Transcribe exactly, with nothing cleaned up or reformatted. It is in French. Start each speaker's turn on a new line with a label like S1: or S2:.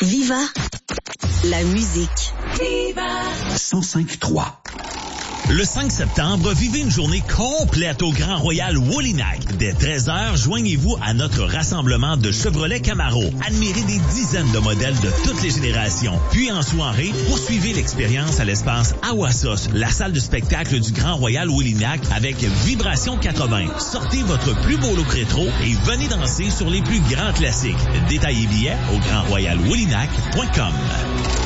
S1: Viva la musique.
S2: Viva cent cinq trois.
S3: Le cinq septembre, vivez une journée complète au Grand Royal Woolinac. Dès treize heures, joignez-vous à notre rassemblement de Chevrolet Camaro. Admirez des dizaines de modèles de toutes les générations. Puis en soirée, poursuivez l'expérience à l'espace Awassos, la salle de spectacle du Grand Royal Woolinac avec Vibration quatre-vingts. Sortez votre plus beau look rétro et venez danser sur les plus grands classiques. Détails et billets au grand royal woolinac point com.